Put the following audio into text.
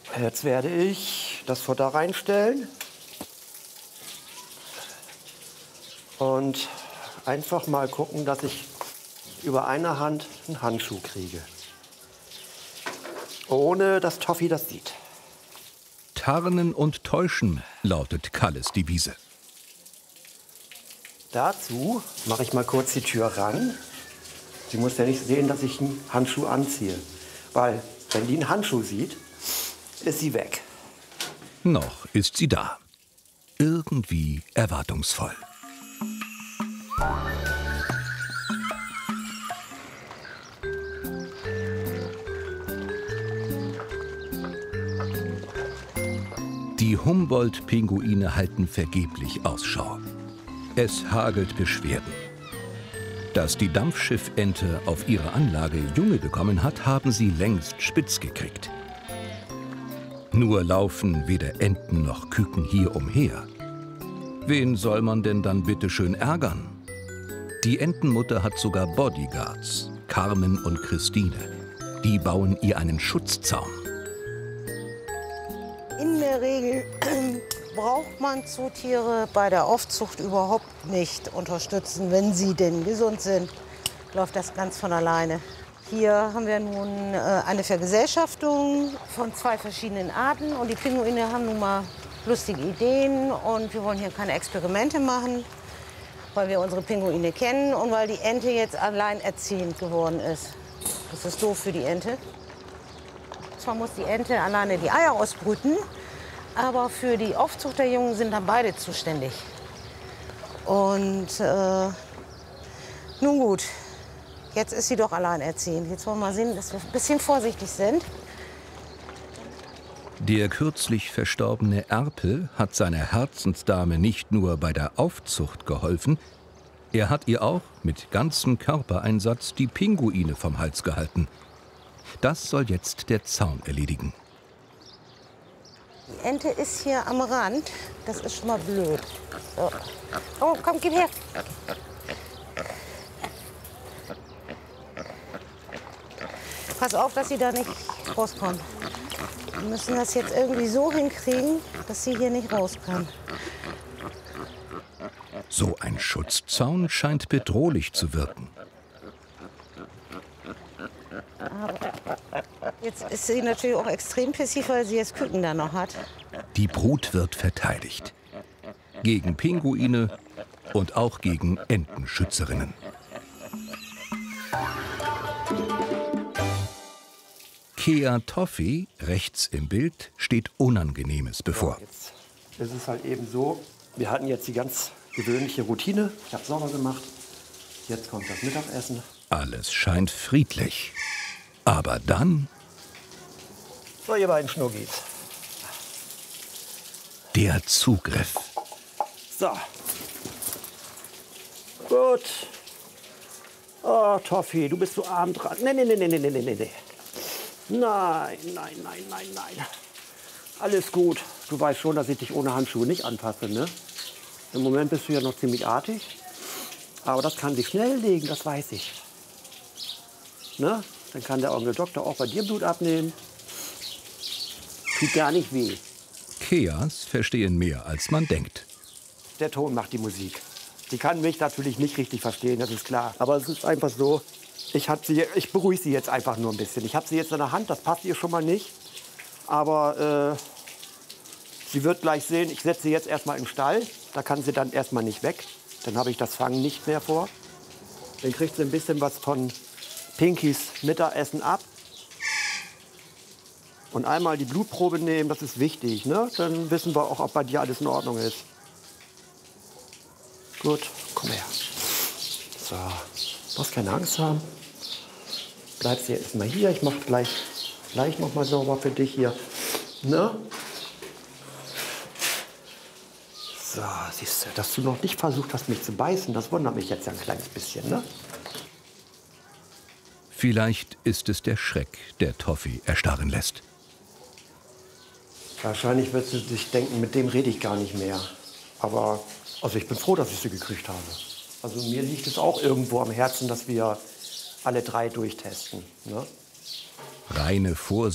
Jetzt werde ich das Futter reinstellen und einfach mal gucken, dass ich über eine Hand einen Handschuh kriege, ohne dass Toffi das sieht. Tarnen und täuschen lautet Kalles Devise. Dazu mache ich mal kurz die Tür ran. Sie muss ja nicht sehen, dass ich einen Handschuh anziehe, weil wenn die einen Handschuh sieht, ist sie weg. Noch ist sie da. Irgendwie erwartungsvoll. Die Humboldt-Pinguine halten vergeblich Ausschau. Es hagelt Beschwerden. Dass die Dampfschiffente auf ihrer Anlage Junge bekommen hat, haben sie längst spitz gekriegt. Nur laufen weder Enten noch Küken hier umher. Wen soll man denn dann bitte schön ärgern? Die Entenmutter hat sogar Bodyguards, Carmen und Christine. Die bauen ihr einen Schutzzaun. In der Regel braucht man Zootiere bei der Aufzucht überhaupt nicht unterstützen. Wenn sie denn gesund sind, läuft das ganz von alleine. Hier haben wir nun eine Vergesellschaftung von 2 verschiedenen Arten. Und die Pinguine haben nun mal lustige Ideen. Und wir wollen hier keine Experimente machen, weil wir unsere Pinguine kennen und weil die Ente jetzt alleinerziehend geworden ist. Das ist doof für die Ente. Zwar muss die Ente alleine die Eier ausbrüten, aber für die Aufzucht der Jungen sind dann beide zuständig. Und nun gut, jetzt ist sie doch alleinerziehend. Jetzt wollen wir mal sehen, dass wir ein bisschen vorsichtig sind. Der kürzlich verstorbene Erpel hat seiner Herzensdame nicht nur bei der Aufzucht geholfen, er hat ihr auch mit ganzem Körpereinsatz die Pinguine vom Hals gehalten. Das soll jetzt der Zaun erledigen. Die Ente ist hier am Rand. Das ist schon mal blöd. So. Oh, komm, gib her. Pass auf, dass sie da nicht rauskommt. Wir müssen das jetzt irgendwie so hinkriegen, dass sie hier nicht raus kann. So ein Schutzzaun scheint bedrohlich zu wirken. Jetzt ist sie natürlich auch extrem pissig, weil sie jetzt Küken da noch hat. Die Brut wird verteidigt. Gegen Pinguine und auch gegen Entenschützerinnen. Kea Toffi, rechts im Bild, steht Unangenehmes bevor. Jetzt ist es halt eben so, wir hatten jetzt die ganz gewöhnliche Routine. Ich habe sauber gemacht. Jetzt kommt das Mittagessen. Alles scheint friedlich. Aber dann So, ihr beiden Schnuggis. der Zugriff. So. Gut. Oh, Toffi, du bist so arm dran. Nee. Nein. Alles gut. Du weißt schon, dass ich dich ohne Handschuhe nicht anpasse, ne? Im Moment bist du ja noch ziemlich artig. Aber das kann sich schnell legen, das weiß ich. Ne? Dann kann der Onkel Doktor auch bei dir Blut abnehmen. Tut gar nicht weh. Keas verstehen mehr, als man denkt. Der Ton macht die Musik. Sie kann mich natürlich nicht richtig verstehen, das ist klar. Aber es ist einfach so, ich beruhige sie jetzt einfach nur ein bisschen. Ich habe sie jetzt in der Hand, das passt ihr schon mal nicht. Aber sie wird gleich sehen, ich setze sie jetzt erstmal im Stall. Da kann sie dann erstmal nicht weg. Dann habe ich das Fangen nicht mehr vor. Dann kriegt sie ein bisschen was von Pinkys Mittagessen ab. Und einmal die Blutprobe nehmen, das ist wichtig, ne? Dann wissen wir auch, ob bei dir alles in Ordnung ist. Gut, komm her. So, du brauchst keine Angst haben. Bleibst hier erstmal hier. Ich mache gleich noch mal sauber für dich hier. Ne? So, siehst du, dass du noch nicht versucht hast, mich zu beißen, das wundert mich jetzt ein kleines bisschen, ne? Vielleicht ist es der Schreck, der Toffi erstarren lässt. Wahrscheinlich wird sie sich denken, mit dem rede ich gar nicht mehr. Aber also ich bin froh, dass ich sie gekriegt habe. Also mir liegt es auch irgendwo am Herzen, dass wir alle 3 durchtesten. Ne? Reine Vorsicht.